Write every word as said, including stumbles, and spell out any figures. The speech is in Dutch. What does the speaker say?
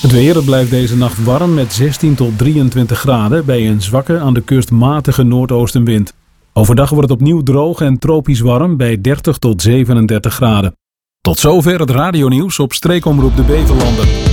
Het weer het blijft deze nacht warm met zestien tot drieëntwintig graden bij een zwakke aan de kust matige noordoostenwind. Overdag wordt het opnieuw droog en tropisch warm bij dertig tot zevenendertig graden. Tot zover het radionieuws op Streekomroep de Beterlanden.